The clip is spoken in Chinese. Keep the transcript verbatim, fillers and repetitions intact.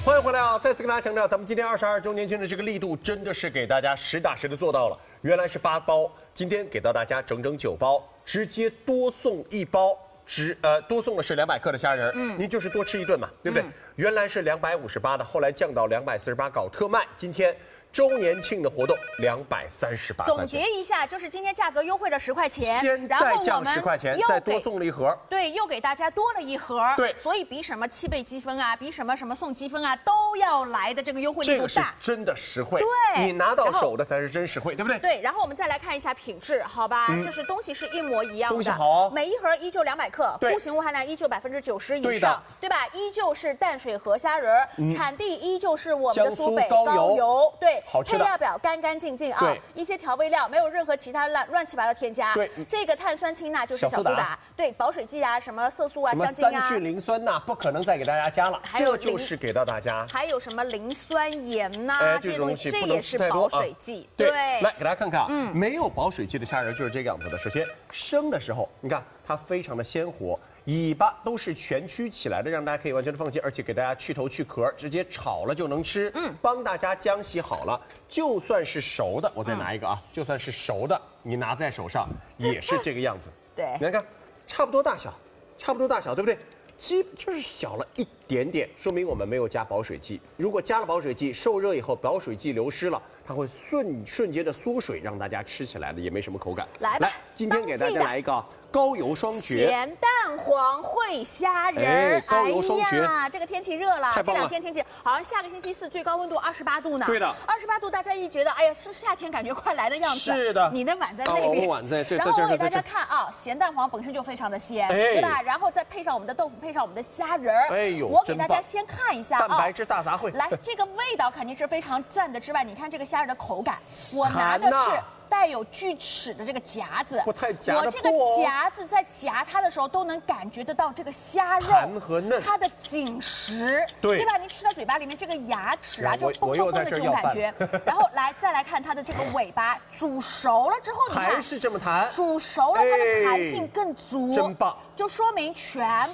欢迎回来啊！再次跟大家强调，咱们今天二十二周年庆的这个力度，真的是给大家实打实的做到了。原来是八包，今天给到大家整整九包，直接多送一包，只呃多送的是两百克的虾仁，嗯，您就是多吃一顿嘛，对不对？嗯、原来是两百五十八的，后来降到两百四十八，搞特卖，今天。 周年庆的活动两百三十八。 总结一下，就是今天价格优惠了十块钱， 先再降十块钱，再多送了一盒。 对，又给大家多了一盒。 对， 所以比什么七倍积分啊，比什么什么送积分啊，都要来的这个优惠力度大。 这个是真的实惠。 对， 你拿到手的才是真实惠，对不对？ 对。然后我们再来看一下品质，好吧？嗯、就是东西是一模一样的， 东西好、哦， 每一盒依旧两百克，固形物含量依旧百分之九十以上，对吧？依旧是淡水河虾仁，嗯、产地依旧是我们的苏北高邮，油对， 好吃的。 配料表 干干净净啊，一些调味料没有任何其他乱乱七八糟添加。 对， 这个碳酸氢钠就是小苏打，对，保水剂啊，什么色素啊、香精啊， 三聚磷酸钠不可能再给大家加了，这就是给到大家。 还有什么磷酸盐呐、啊，这些东西这也是保水剂。 对，来给大家看看啊，嗯，没有保水剂的虾仁就是这个样子的。首先生的时候，你看它非常的鲜活。 尾巴都是全曲起来的，让大家可以完全的放心，而且给大家去头去壳，直接炒了就能吃。嗯，帮大家浆洗好了，就算是熟的，我再拿一个啊，嗯、就算是熟的，你拿在手上也是这个样子。 对， 你看看，差不多大小，差不多大小，对不对？基就是小了一点点，说明我们没有加保水剂。如果加了保水剂，受热以后保水剂流失了，它会瞬瞬间的缩水，让大家吃起来的也没什么口感。 来吧， 来，今天给大家来一个高油双绝咸蛋黄烩虾仁。 哎，高油双绝、 哎、这个天气热了，这两天天气好像下个星期四最高温度二十八度呢。 对的， 二十八度，大家一觉得哎呀，是夏天感觉快来的样子。 是的， 你的碗在那边， 我碗在这。 然后我给大家看啊，咸蛋黄本身就非常的鲜，哎、对吧？然后再配上我们的豆腐，配上我们的虾仁。 哎呦， 我给大家先看一下啊， 蛋白质大杂烩。 来，这个味道肯定是非常赞的之外，你看这个虾仁的口感，我拿的是 带有锯齿的这个夹子， 不太夹我这个夹子在夹它的时候都能感觉得到这个虾肉弹和嫩， 它的紧实， 对对吧？您吃到嘴巴里面这个牙齿啊，就嘣嘣嘣的这种感觉。然后来再来看它的这个尾巴，煮熟了之后，你看还是这么弹， 煮熟了它的弹性更足， 真棒， 就说明全